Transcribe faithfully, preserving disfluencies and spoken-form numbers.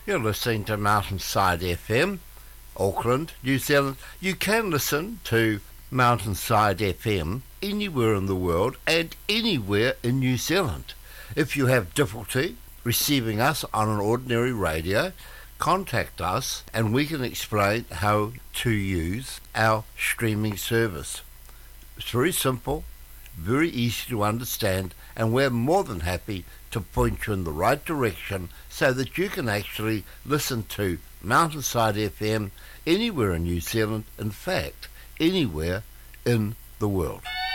You're listening to Mountainside F M, Auckland, New Zealand. You can listen to Mountainside F M anywhere in the world and anywhere in New Zealand. If you have difficulty receiving us on an ordinary radio, contact us and we can explain how to use our streaming service. It's very simple, very easy to understand, and we're more than happy to point you in the right direction so that you can actually listen to Mountainside F M anywhere in New Zealand, in fact, anywhere in the world.